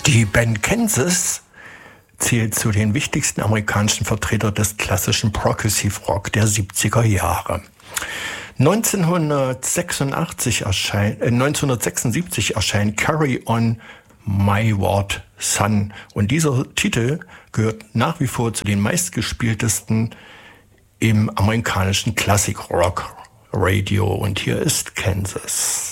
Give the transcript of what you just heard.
Die Band Kansas zählt zu den wichtigsten amerikanischen Vertretern des klassischen Progressive Rock der 70er Jahre. 1976 erscheint Carry On Wayward Son und dieser Titel gehört nach wie vor zu den meistgespieltesten im amerikanischen Classic Rock Radio und hier ist Kansas.